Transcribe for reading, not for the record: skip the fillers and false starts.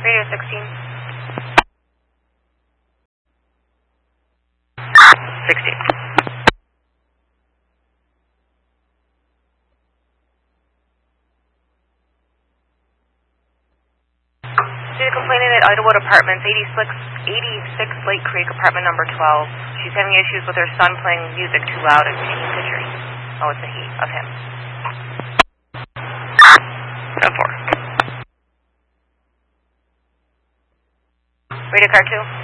Radio 16. 60. She's complaining at Idlewood Apartments, 86 Lake Creek, apartment number 12. She's having issues with her son playing music too loud and taking pictures. Oh, it's a he of him. 10-4. Radio car 2.